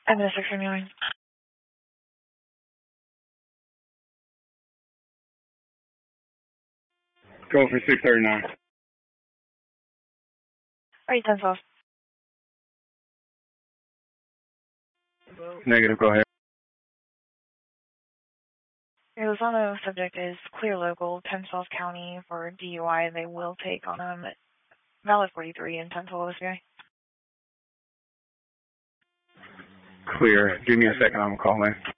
I'm in 639. Go for 639. Alright, 10 off. Negative, go ahead. Your Lozano subject is clear local, 10 South County for DUI. They will take on valid 43 and 10 OSBI. Clear. Give me a second, I'm calling.